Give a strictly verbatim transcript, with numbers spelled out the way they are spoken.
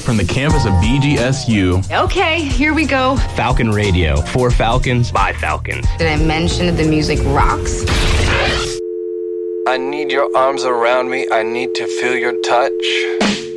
from the campus of B G S U. Okay, here we go. Falcon Radio, for Falcons, by Falcons. Did I mention that the music rocks? I need your arms around me. I need to feel your touch.